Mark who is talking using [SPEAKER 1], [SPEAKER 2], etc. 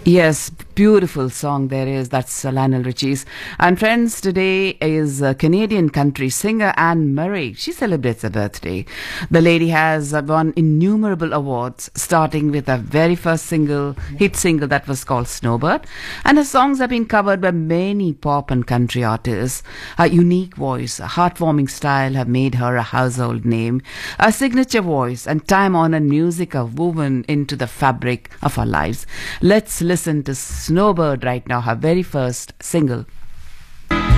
[SPEAKER 1] Yes, beautiful song there is. That's Lionel Richie's. And friends, today is Canadian country singer Anne Murray. She celebrates her birthday. The lady has won innumerable awards, starting with her very first hit single that was called Snowbird. And her songs have been covered by many pop and country artists. Her unique voice, a heartwarming style have made her a household name. Her signature voice and time-honored music are woven into the fabric of our lives. Let's listen to Snowbird right now, her very first single.